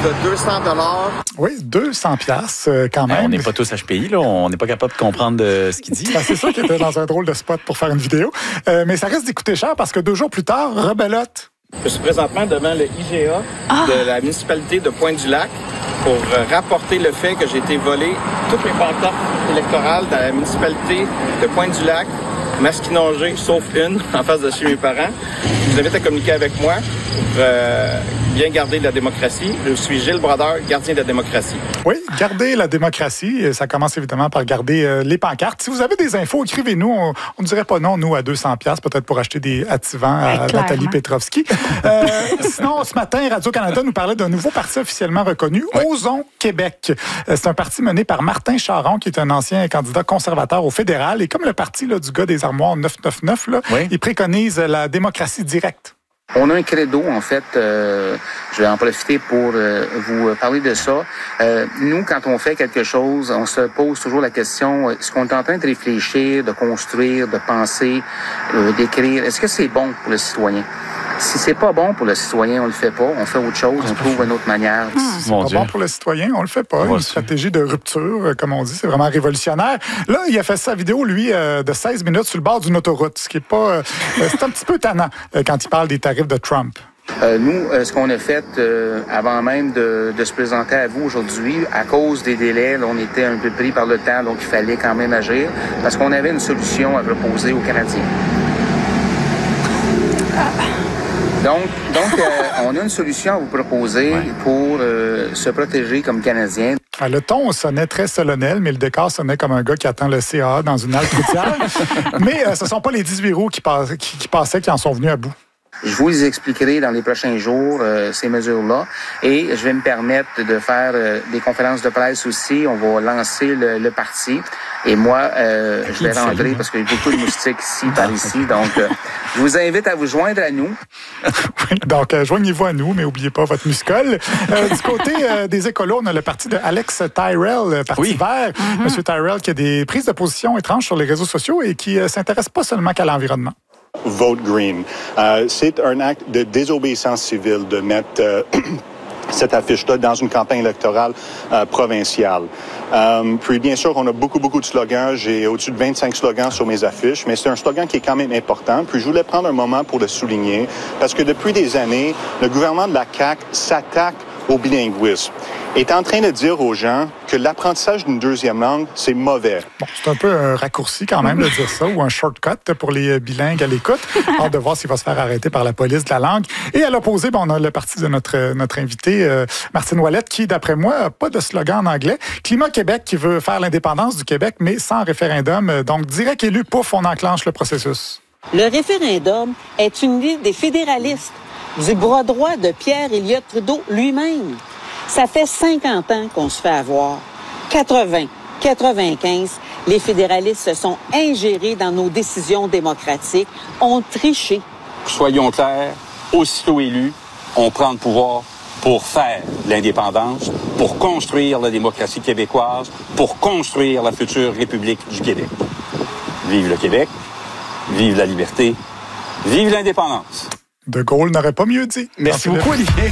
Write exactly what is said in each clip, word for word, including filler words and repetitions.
de deux cents dollars. Oui, deux cents piastres euh, quand même. Ben, on n'est pas tous H P I, là. On n'est pas capable de comprendre euh, ce qu'il dit. Ben, c'est ça qui était dans un drôle de spot pour faire une vidéo. Euh, mais ça risque d'y coûter cher parce que deux jours plus tard, rebelote. Je suis présentement devant le I G A ah. de la municipalité de Pointe-du-Lac pour rapporter le fait que j'ai été volé toutes mes pancartes électorales dans la municipalité de Pointe-du-Lac, Masquinongé, sauf une, en face de chez mes parents. Je vous invite à communiquer avec moi pour euh, bien garder la démocratie. Je suis Gilles Brodeur, gardien de la démocratie. Oui, garder la démocratie. Ça commence évidemment par garder euh, les pancartes. Si vous avez des infos, écrivez-nous. On ne dirait pas non, nous, à deux cents piastres, peut-être pour acheter des activants à ouais, Nathalie Petrovski. Euh, sinon, ce matin, Radio-Canada nous parlait d'un nouveau parti officiellement reconnu, ouais. Osons Québec. C'est un parti mené par Martin Charon, qui est un ancien candidat conservateur au fédéral. Et comme le parti là, du gars des armoires neuf cent quatre-vingt-neuf, là, oui. il préconise la démocratie directe. On a un credo, en fait, euh, je vais en profiter pour euh, vous parler de ça. Euh, nous, quand on fait quelque chose, on se pose toujours la question, est-ce qu'on est en train de réfléchir, de construire, de penser, euh, d'écrire, est-ce que c'est bon pour le citoyen? Si c'est pas bon pour le citoyen, on le fait pas, on fait autre chose, on trouve une autre manière. Mmh. Si c'est Mon pas Dieu. bon pour le citoyen, on le fait pas. Moi une aussi. stratégie de rupture, comme on dit, c'est vraiment révolutionnaire. Là, il a fait sa vidéo, lui, euh, de seize minutes sur le bord d'une autoroute, ce qui est pas... Euh, c'est un petit peu tannant euh, quand il parle des tarifs de Trump. Euh, nous, euh, ce qu'on a fait euh, avant même de, de se présenter à vous aujourd'hui, à cause des délais, là, on était un peu pris par le temps, donc il fallait quand même agir, parce qu'on avait une solution à proposer aux Canadiens. Donc, donc euh, on a une solution à vous proposer ouais. pour euh, se protéger comme Canadiens. Ah, le ton sonnait très solennel, mais le décor sonnait comme un gars qui attend le C A A dans une halte routière. mais euh, ce ne sont pas les dix-huit roues qui, pass- qui, qui passaient qui en sont venus à bout. Je vous expliquerai dans les prochains jours euh, ces mesures-là et je vais me permettre de faire euh, des conférences de presse aussi. On va lancer le, le parti et moi, euh, je vais rentrer parce qu'il y a beaucoup de moustiques ici, par ici. Donc, euh, je vous invite à vous joindre à nous. Oui, donc, euh, joignez-vous à nous, mais n'oubliez pas votre muscole. Euh, du côté euh, des écolos, on a le parti de Alex Tyrell, Parti oui. vert. Mm-hmm. Monsieur Tyrell qui a des prises de position étranges sur les réseaux sociaux et qui euh, s'intéresse pas seulement qu'à l'environnement. Vote Green. Euh, c'est un acte de désobéissance civile de mettre euh, cette affiche-là dans une campagne électorale euh, provinciale. Euh, puis bien sûr, on a beaucoup, beaucoup de slogans. J'ai au-dessus de vingt-cinq slogans sur mes affiches, mais c'est un slogan qui est quand même important. Puis je voulais prendre un moment pour le souligner, parce que depuis des années, le gouvernement de la C A Q s'attaque au bilinguisme. Est en train de dire aux gens que l'apprentissage d'une deuxième langue, c'est mauvais. Bon, c'est un peu un raccourci quand même de dire ça, ou un shortcut pour les bilingues à l'écoute. Hâte de voir s'il va se faire arrêter par la police de la langue. Et à l'opposé, bon, on a le parti de notre, notre invité, euh, Martine Ouellette, qui, d'après moi, n'a pas de slogan en anglais. Climat Québec, qui veut faire l'indépendance du Québec, mais sans référendum. Donc, direct élu, pouf, on enclenche le processus. Le référendum est une idée des fédéralistes, du bras droit de Pierre Elliott Trudeau lui-même. Ça fait cinquante ans qu'on se fait avoir. quatre-vingts, quatre-vingt-quinze, les fédéralistes se sont ingérés dans nos décisions démocratiques, ont triché. Soyons clairs, aussitôt élus, on prend le pouvoir pour faire l'indépendance, pour construire la démocratie québécoise, pour construire la future République du Québec. Vive le Québec, vive la liberté, vive l'indépendance. De Gaulle n'aurait pas mieux dit. Merci beaucoup, Olivier.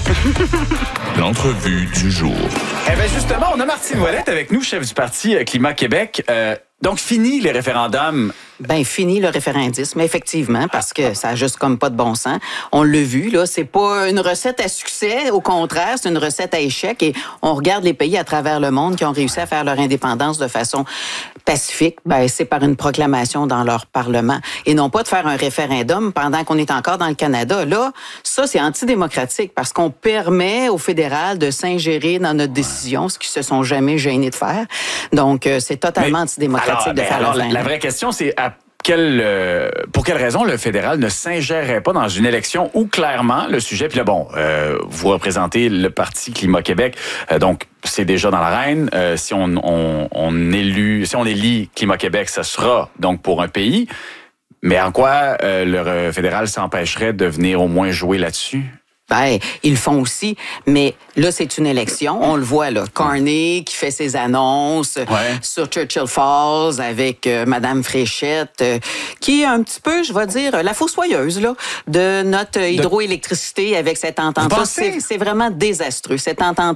L'entrevue du jour. Eh bien, justement, on a Martine Ouellette avec nous, chef du parti Climat Québec. Euh, donc, fini les référendums. Ben fini le référendisme, effectivement, parce que ça a juste comme pas de bon sens. On l'a vu, là, c'est pas une recette à succès, au contraire, c'est une recette à échec. Et on regarde les pays à travers le monde qui ont réussi à faire leur indépendance de façon pacifique. Ben c'est par une proclamation dans leur parlement, et non pas de faire un référendum pendant qu'on est encore dans le Canada. Là, ça c'est antidémocratique parce qu'on permet au fédéral de s'ingérer dans notre décision, ce qu'ils se sont jamais gênés de faire. Donc euh, c'est totalement Mais, antidémocratique alors, de ben, faire alors, la, la vraie question, c'est à Quelle, euh, pour quelle raison le fédéral ne s'ingérerait pas dans une élection où clairement le sujet, puis là bon, euh, vous représentez le parti Climat Québec, euh, donc c'est déjà dans l'arène. Euh, si on, on, on élu, si on élit Climat Québec, ça sera donc pour un pays. Mais en quoi euh, le fédéral s'empêcherait de venir au moins jouer là-dessus? Ben, ils le font aussi, mais là, c'est une élection. On le voit, là. Carney qui fait ses annonces ouais. sur Churchill Falls avec euh, Madame Fréchette, euh, qui est un petit peu, je vais dire, la fossoyeuse, là, de notre hydroélectricité avec cette entente-là. C'est, c'est vraiment désastreux. Cette entente